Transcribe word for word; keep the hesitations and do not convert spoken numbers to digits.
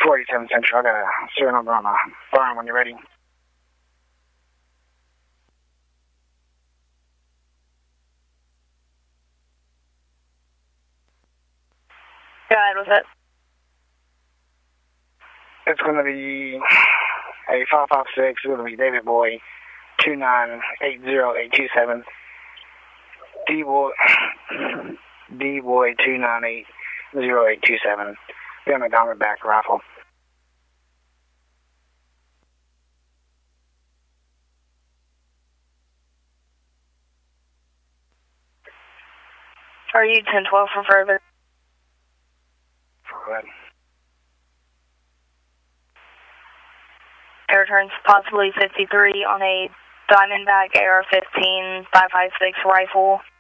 forty-seven Central. I got a serial number on the barn when you're ready. Go ahead with it. It's going to be a five five six. It's going to be David Boy, two nine eight zero eight two seven. D Boy, D Boy, two nine eight zero eight two seven. Be on a Diamondback rifle. Are you ten twelve for further? Go ahead. Air turns possibly fifty-three on a Diamondback A R fifteen five five six rifle.